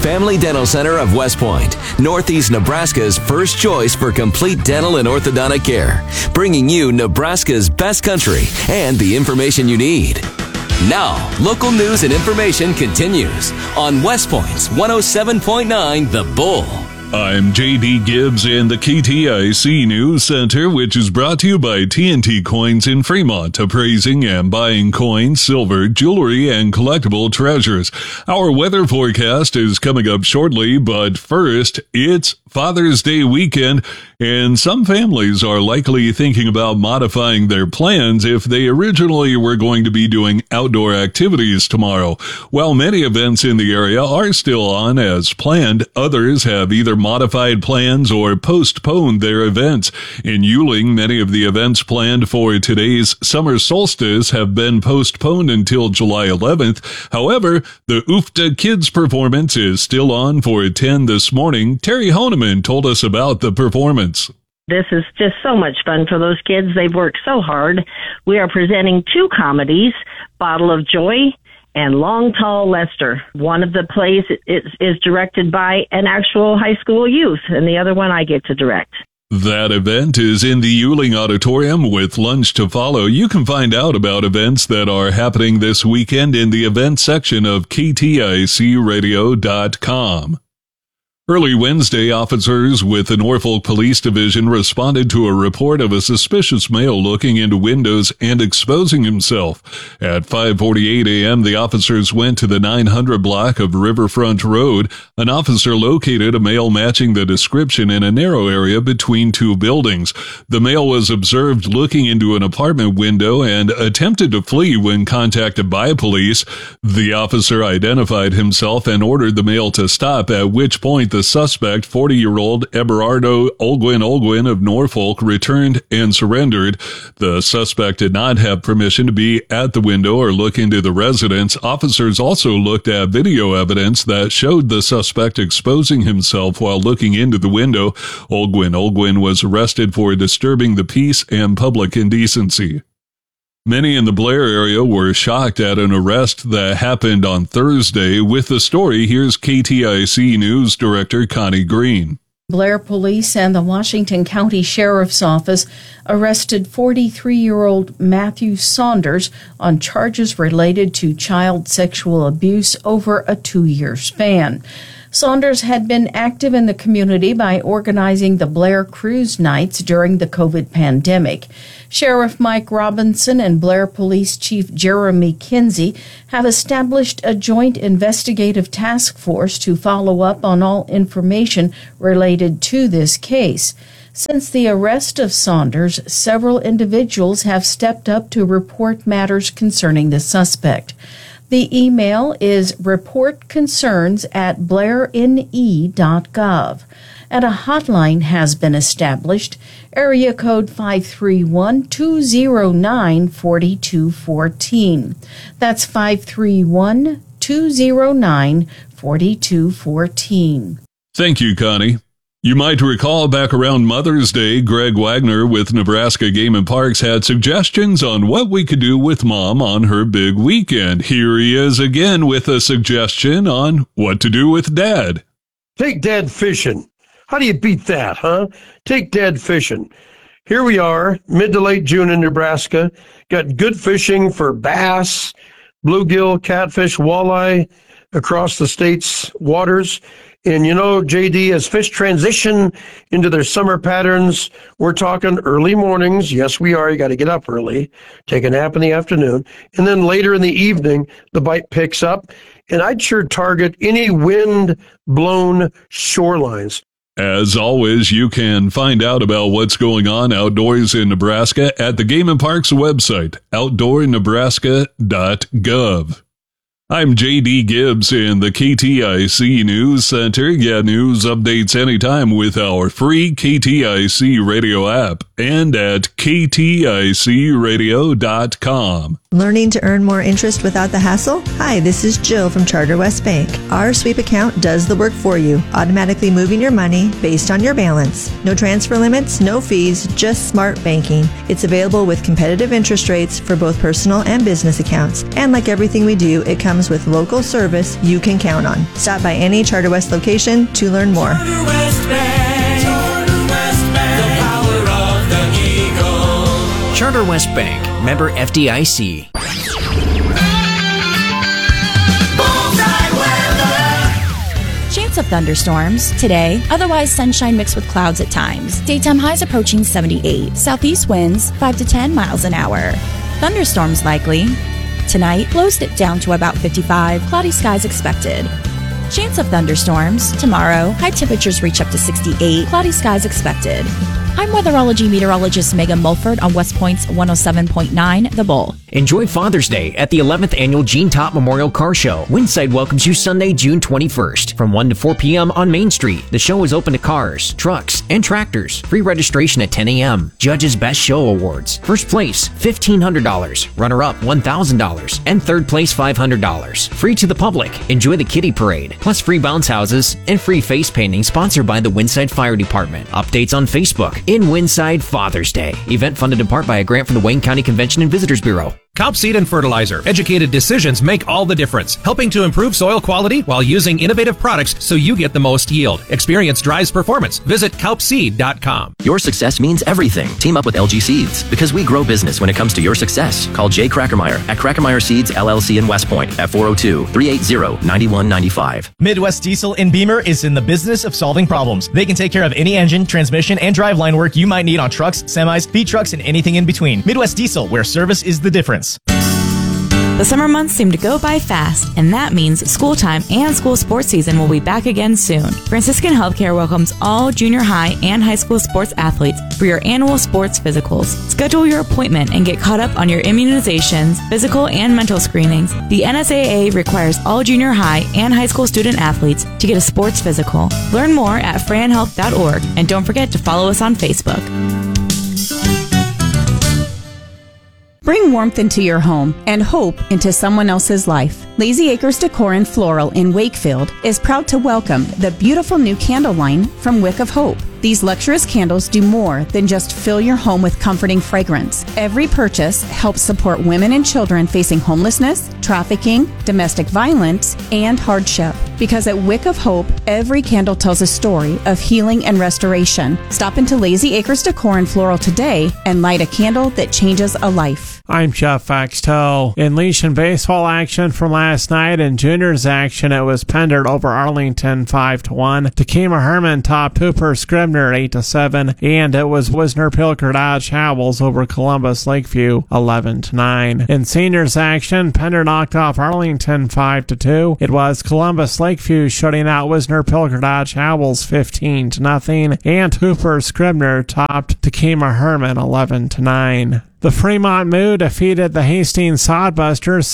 Family Dental Center of West Point, Northeast Nebraska's first choice for complete dental and orthodontic care, bringing you Nebraska's best country and the information you need. Now, local news and information continues on West Point's 107.9 The Bull. I'm J.D. Gibbs in the KTIC News Center, which is brought to you by TNT Coins in Fremont, appraising and buying coins, silver, jewelry, and collectible treasures. Our weather forecast is coming up shortly, but first, it's Father's Day weekend, and some families are likely thinking about modifying their plans if they originally were going to be doing outdoor activities tomorrow. While many events in the area are still on as planned, others have either modified plans or postponed their events. In Yuling, many of the events planned for today's summer solstice have been postponed until July 11th. However, the UFTA Kids performance is still on for 10 this morning. Terry Honeman told us about the performance. This is just so much fun for those kids. They've worked so hard. We are presenting two comedies, Bottle of Joy and Long Tall Lester. One of the plays is directed by an actual high school youth, and the other one I get to direct. That event is in the Yuling Auditorium with lunch to follow. You can find out about events that are happening this weekend in the events section of KTICradio.com. Early Wednesday, officers with the Norfolk Police Division responded to a report of a suspicious male looking into windows and exposing himself. At 5:48 a.m., the officers went to the 900 block of Riverfront Road. An officer located a male matching the description in a narrow area between two buildings. The male was observed looking into an apartment window and attempted to flee when contacted by police. The officer identified himself and ordered the male to stop, at which point the suspect, 40-year-old Eberardo Olguin of Norfolk, returned and surrendered. The suspect did not have permission to be at the window or look into the residence. Officers also looked at video evidence that showed the suspect exposing himself while looking into the window. Olguin was arrested for disturbing the peace and public indecency. Many in the Blair area were shocked at an arrest that happened on Thursday. With the story, here's KTIC News Director Connie Green. Blair Police and the Washington County Sheriff's Office arrested 43-year-old Matthew Saunders on charges related to child sexual abuse over a 2-year span. Saunders had been active in the community by organizing the Blair Cruise Nights during the COVID pandemic. Sheriff Mike Robinson and Blair Police Chief Jeremy Kinsey have established a joint investigative task force to follow up on all information related to this case. Since the arrest of Saunders, several individuals have stepped up to report matters concerning the suspect. The email is reportconcerns@blairne.gov. And a hotline has been established, area code 531-209-4214. That's 531-209-4214. Thank you, Connie. You might recall back around Mother's Day, Greg Wagner with Nebraska Game and Parks had suggestions on what we could do with Mom on her big weekend. Here he is again with a suggestion on what to do with Dad. Take Dad fishing. How do you beat that, huh? Take Dad fishing. Here we are, mid to late June in Nebraska. Got good fishing for bass, bluegill, catfish, walleye across the state's waters. And you know, JD, as fish transition into their summer patterns, we're talking early mornings. Yes, we are. You got to get up early, take a nap in the afternoon. And then later in the evening, the bite picks up. And I'd sure target any wind-blown shorelines. As always, you can find out about what's going on outdoors in Nebraska at the Game and Parks website, outdoornebraska.gov. I'm J.D. Gibbs in the KTIC News Center. Get news updates anytime with our free KTIC radio app and at kticradio.com. Learning to earn more interest without the hassle? Hi, this is Jill from Charter West Bank. Our sweep account does the work for you, automatically moving your money based on your balance. No transfer limits, no fees, just smart banking. It's available with competitive interest rates for both personal and business accounts. And like everything we do, it comes comes with local service you can count on. Stop by any Charter West location to learn more. Charter West Bank. Charter West Bank. The power of the Eagle. Charter West Bank, member FDIC. Chance of thunderstorms today, otherwise sunshine mixed with clouds at times. Daytime highs approaching 78. Southeast winds 5 to 10 miles an hour. Thunderstorms likely. Tonight, lows dip down to about 55. Cloudy skies expected. Chance of thunderstorms tomorrow. High temperatures reach up to 68. Cloudy skies expected. I'm weatherology meteorologist Megan Mulford on West Point's 107.9 The Bull. Enjoy Father's Day at the 11th Annual Gene Top Memorial Car Show. Windside welcomes you Sunday, June 21st from 1 to 4 p.m. on Main Street. The show is open to cars, trucks, and tractors. Free registration at 10 a.m. Judges Best Show Awards. First place, $1,500. Runner-up, $1,000. And third place, $500. Free to the public. Enjoy the kiddie parade. Plus free bounce houses and free face painting sponsored by the Windside Fire Department. Updates on Facebook. In Windside Father's Day. Event funded in part by a grant from the Wayne County Convention and Visitors Bureau. Cop Seed and Fertilizer. Educated decisions make all the difference, helping to improve soil quality while using innovative products so you get the most yield. Experience drives performance. Visit CalpSeed.com. Your success means everything. Team up with LG Seeds because we grow business when it comes to your success. Call Jay Crackermeyer at Crackermeyer Seeds LLC in West Point at 402-380-9195. Midwest Diesel in Beamer is in the business of solving problems. They can take care of any engine, transmission, and driveline work you might need on trucks, semis, feed trucks, and anything in between. Midwest Diesel, where service is the difference. The summer months seem to go by fast, and that means school time and school sports season will be back again soon. Franciscan Healthcare welcomes all junior high and high school sports athletes for your annual sports physicals. Schedule your appointment and get caught up on your immunizations, physical and mental screenings. The NSAA requires all junior high and high school student athletes to get a sports physical. Learn more at franhealth.org, and don't forget to follow us on Facebook. Bring warmth into your home and hope into someone else's life. Lazy Acres Decor and Floral in Wakefield is proud to welcome the beautiful new candle line from Wick of Hope. These luxurious candles do more than just fill your home with comforting fragrance. Every purchase helps support women and children facing homelessness, trafficking, domestic violence, and hardship. Because at Wick of Hope, every candle tells a story of healing and restoration. Stop into Lazy Acres Decor and Floral today and light a candle that changes a life. I'm Jeff Axtell. In Legion baseball action from last night and juniors action, it was Pender over Arlington 5-1. Takema Herman topped Hooper Scribner 8-7, and it was Wisner-Pilker Dodge Howells over Columbus Lakeview 11-9. In seniors action, Pender knocked off Arlington 5-2. It was Columbus Lakeview shutting out Wisner-Pilker Dodge Howells 15-0, and Hooper Scribner topped Takema Herman 11-9. The Fremont Moo defeated the Hastings Sodbusters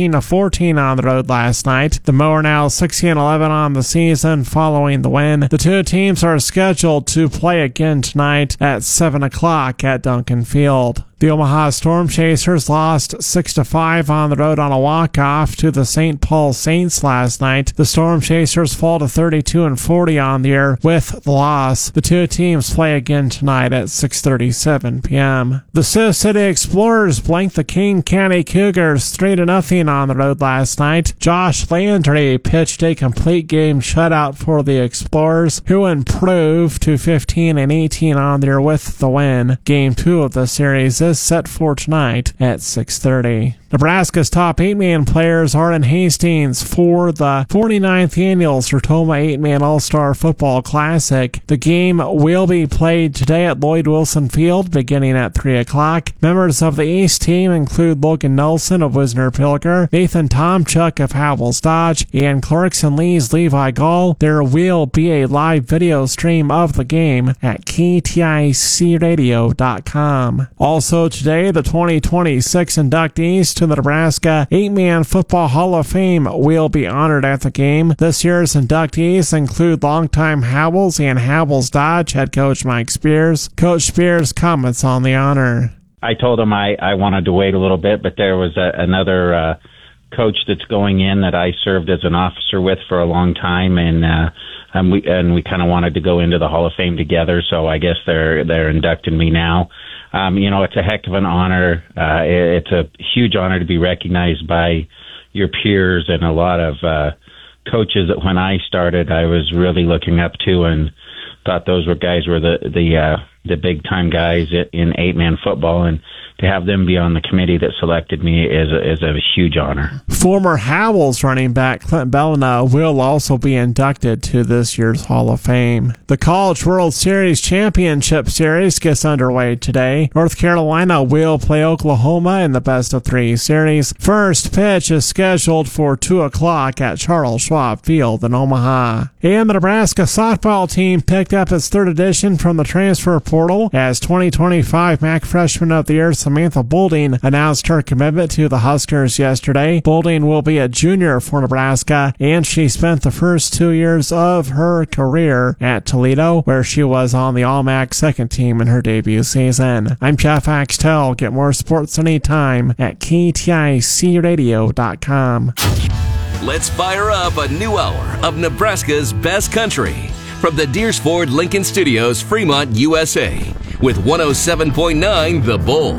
17-14 on the road last night. The Moo are now 16-11 on the season following the win. The two teams are scheduled to play again tonight at 7 o'clock at Duncan Field. The Omaha Storm Chasers lost 6-5 on the road on a walk-off to the St. Paul Saints last night. The Storm Chasers fall to 32-40 on the year with the loss. The two teams play again tonight at 6:37 p.m. The Sioux City Explorers blanked the King County Cougars 3-0 on the road last night. Josh Landry pitched a complete game shutout for the Explorers, who improved to 15-18 on the year with the win. Game 2 of the series is set for tonight at 6:30. Nebraska's top 8-man players are in Hastings for the 49th annual Sertoma 8-Man All-Star Football Classic. The game will be played today at Lloyd Wilson Field beginning at 3 o'clock. Members of the East team include Logan Nelson of Wisner-Pilker, Nathan Tomchuk of Howells Dodge, and Clarkson Lee's Levi Gall. There will be a live video stream of the game at KTICradio.com. Also today, the 2026 inductees to the Nebraska 8-Man Football Hall of Fame will be honored at the game. This year's inductees include longtime Howells and Howells Dodge head coach Mike Spears. Coach Spears comments on the honor. I told him I wanted to wait a little bit, but there was another coach that's going in that I served as an officer with for a long time, and we kind of wanted to go into the Hall of Fame together. So I guess they're inducting me now. It's a heck of an honor. It's a huge honor to be recognized by your peers and a lot of coaches that when I started I was really looking up to and thought those guys were the big time guys in 8-man football, and to have them be on the committee that selected me is a huge honor. Former Howells running back Clint Bellina will also be inducted to this year's Hall of Fame. The College World Series Championship Series gets underway today. North Carolina will play Oklahoma in the best-of-3 series. First pitch is scheduled for 2 o'clock at Charles Schwab Field in Omaha. And the Nebraska softball team picked up its 3rd edition from the transfer portal as 2025 MAC Freshman of the Year Samantha Boulding announced her commitment to the Huskers yesterday. Boulding will be a junior for Nebraska, and she spent the first 2 years of her career at Toledo, where she was on the All-MAC second team in her debut season. I'm Jeff Axtell. Get more sports anytime at KTICradio.com. Let's fire up a new hour of Nebraska's best country from the Deersford Lincoln Studios, Fremont, USA, with 107.9 The Bull.